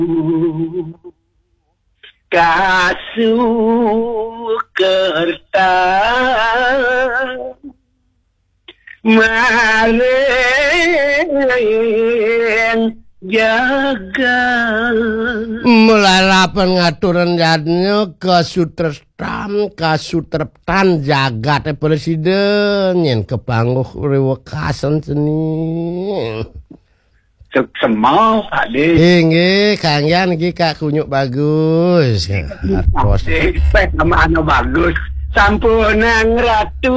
Kasukerta maring jaga mulalapan ngaturan jadnya kasutreptan jagat presiden yen kepanguh rewekasan seni semau Pakde nggih kangyan iki Kak kunyuk bagus nama anu bagus sampunang ratu